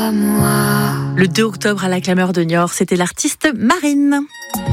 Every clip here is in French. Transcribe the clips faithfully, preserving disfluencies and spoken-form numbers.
Le deux octobre à la Clameur de Niort, c'était l'artiste Marine.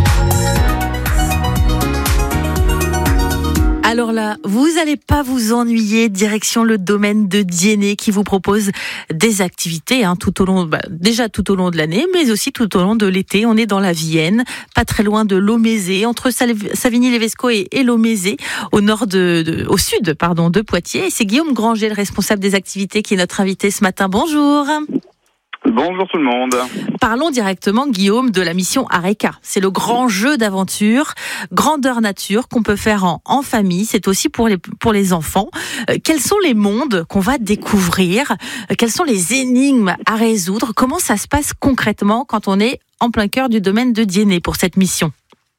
Alors là, vous n'allez pas vous ennuyer, direction le domaine de Diennet qui vous propose des activités hein, tout au long, bah, déjà tout au long de l'année, mais aussi tout au long de l'été. On est dans la Vienne, pas très loin de Laumézé, entre Savigny-lès-Vesco et, et Laumézé, au nord de, de, au sud, pardon, de Poitiers. Et c'est Guillaume Granger, le responsable des activités, qui est notre invité ce matin. Bonjour. Bonjour tout le monde. Parlons directement, Guillaume, de la mission Areka. C'est le grand jeu d'aventure, grandeur nature, qu'on peut faire en, en famille. C'est aussi pour les, pour les enfants. Euh, quels sont les mondes qu'on va découvrir ? euh, Quelles sont les énigmes à résoudre ? Comment ça se passe concrètement quand on est en plein cœur du domaine de Diennet pour cette mission ?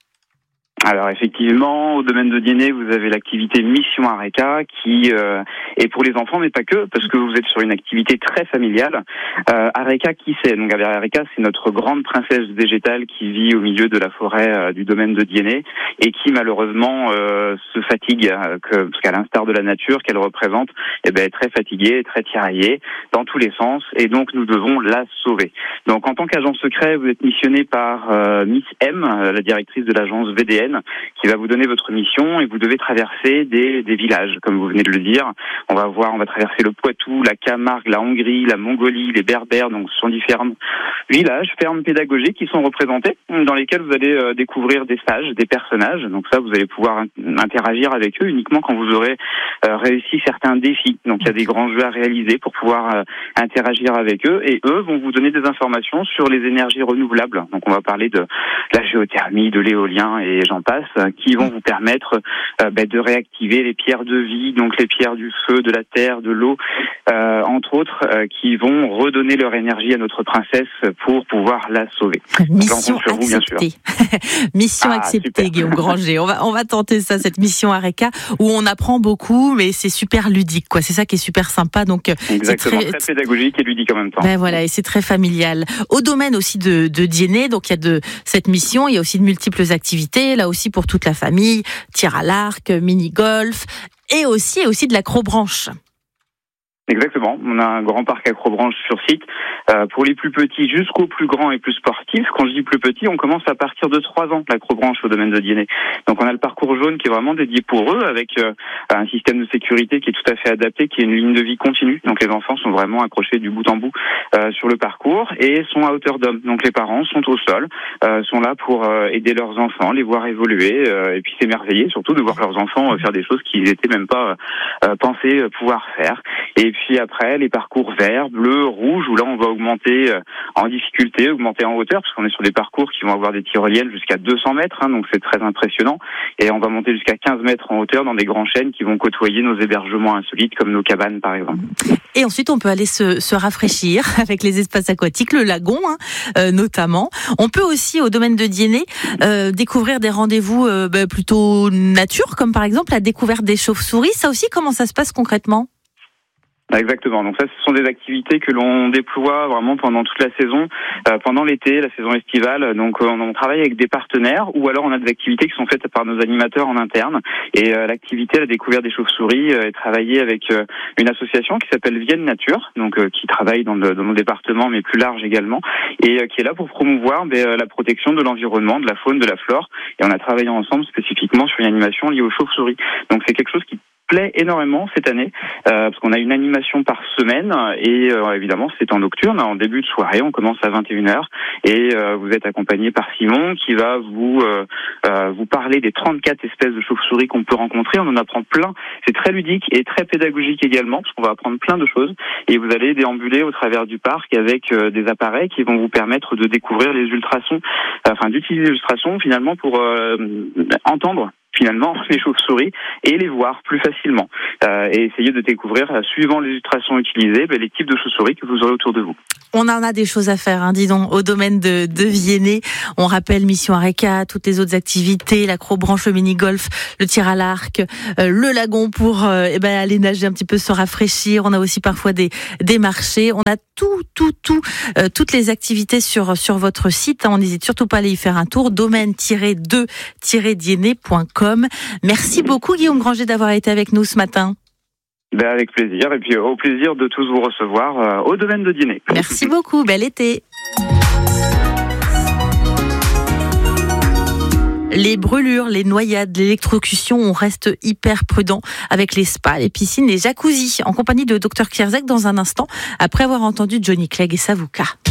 Alors effectivement, au domaine de Diennet, vous avez l'activité Mission Areka qui euh, est pour les enfants, mais pas que, parce que vous êtes sur une activité très familiale. Euh, Areka, qui c'est ? Donc Areka, c'est notre grande princesse végétale qui vit au milieu de la forêt euh, du domaine de Diennet et qui malheureusement euh, se fatigue, euh, que, parce qu'à l'instar de la nature qu'elle représente, eh ben, elle est très fatiguée, très tiraillée dans tous les sens, et donc nous devons la sauver. Donc en tant qu'agent secret, vous êtes missionné par euh, Miss M, la directrice de l'agence V D N, qui va vous donner votre mission, et vous devez traverser des, des villages, comme vous venez de le dire. On va voir, on va traverser le Poitou, la Camargue, la Hongrie, la Mongolie, les Berbères. Donc, ce sont différents villages, fermes pédagogiques qui sont représentés, dans lesquels vous allez euh, découvrir des sages, des personnages. Donc ça, vous allez pouvoir interagir avec eux uniquement quand vous aurez euh, réussi certains défis. Donc, il y a des grands jeux à réaliser pour pouvoir euh, interagir avec eux, et eux vont vous donner des informations sur les énergies renouvelables. Donc, on va parler de la géothermie, de l'éolien et j'en passe, qui vont vous permettre euh, bah, de réactiver les pierres de vie, donc les pierres du feu, de la terre, de l'eau, euh, entre autres, euh, qui vont redonner leur énergie à notre princesse pour pouvoir la sauver. Mission sur vous, bien sûr. Mission ah, acceptée, super. Guillaume Granger. On va, on va tenter ça, cette mission Areka, où on apprend beaucoup, mais c'est super ludique, quoi. C'est ça qui est super sympa. Donc, exactement, c'est très, très pédagogique et ludique en même temps. Ben voilà, et c'est très familial. Au domaine aussi de, de Diennet, donc il y a de cette mission, il y a aussi de multiples activités, là aussi pour toute la famille, tir à l'arc, mini-golf, et aussi, et aussi de l'acrobranche. Exactement, on a un grand parc acrobranche sur site, euh, pour les plus petits jusqu'aux plus grands et plus sportifs. Quand je dis plus petits, on commence à partir de trois ans l'acrobranche au domaine de Diennet. Donc on a le parcours jaune qui est vraiment dédié pour eux, avec euh, un système de sécurité qui est tout à fait adapté, qui est une ligne de vie continue. Donc les enfants sont vraiment accrochés du bout en bout euh, sur le parcours et sont à hauteur d'homme. Donc les parents sont au sol, euh, sont là pour euh, aider leurs enfants, les voir évoluer, euh, et puis s'émerveiller surtout de voir leurs enfants euh, faire des choses qu'ils n'étaient même pas euh, pensés pouvoir faire. Et puis après, les parcours vert, bleu, rouge, où là on va augmenter euh, en difficulté, augmenter en hauteur, parce qu'on est sur des parcours qui vont avoir des tyroliennes jusqu'à deux cents mètres, hein, donc c'est très impressionnant. Et on va monter jusqu'à quinze mètres en hauteur dans des grands chênes qui vont côtoyer nos hébergements insolites, comme nos cabanes par exemple. Et ensuite, on peut aller se, se rafraîchir avec les espaces aquatiques, le lagon hein, euh, notamment. On peut aussi, au domaine de Diennet, euh, découvrir des rendez-vous euh, bah, plutôt nature, comme par exemple la découverte des chauves-souris. Ça aussi, comment ça se passe concrètement ? Exactement. Donc ça, ce sont des activités que l'on déploie vraiment pendant toute la saison, euh, pendant l'été, la saison estivale. Donc on, on travaille avec des partenaires, ou alors on a des activités qui sont faites par nos animateurs en interne. Et euh, l'activité, la découverte des chauves-souris, euh, est travaillée avec euh, une association qui s'appelle Vienne Nature, donc euh, qui travaille dans, le, dans nos départements, mais plus large également, et euh, qui est là pour promouvoir ben, euh, la protection de l'environnement, de la faune, de la flore. Et on a travaillé ensemble spécifiquement sur une animation liée aux chauves-souris. Donc c'est quelque chose qui plaît énormément cette année, euh, parce qu'on a une animation par semaine, et euh, évidemment c'est en nocturne, en début de soirée, on commence à vingt et une heures, et euh, vous êtes accompagné par Simon qui va vous euh, euh, vous parler des trente-quatre espèces de chauves-souris qu'on peut rencontrer. On en apprend plein, c'est très ludique et très pédagogique également, parce qu'on va apprendre plein de choses, et vous allez déambuler au travers du parc avec euh, des appareils qui vont vous permettre de découvrir les ultrasons, enfin d'utiliser les ultrasons finalement pour euh, entendre finalement les chauves-souris et les voir plus facilement, euh, et essayer de découvrir, euh, suivant les ultrasons utilisés, ben, les types de chauves-souris que vous aurez autour de vous. On en a des choses à faire, hein, dis donc, au domaine de, de Viennet. On rappelle Mission Areka, toutes les autres activités, l'acrobranche, le mini-golf, le tir à l'arc, euh, le lagon pour euh, eh ben, aller nager un petit peu, se rafraîchir. On a aussi parfois des, des marchés. On a tout, tout, tout, euh, toutes les activités sur, sur votre site. On n'hésite surtout pas à aller y faire un tour, domaine deux diennet point com. Merci beaucoup Guillaume Granger d'avoir été avec nous ce matin. Ben avec plaisir, et puis au plaisir de tous vous recevoir euh, au domaine de Dienay. Merci beaucoup, bel été. Les brûlures, les noyades, l'électrocution, on reste hyper prudent avec les spas, les piscines, les jacuzzis. En compagnie de docteur Kierzek dans un instant, après avoir entendu Johnny Clegg et Savuka.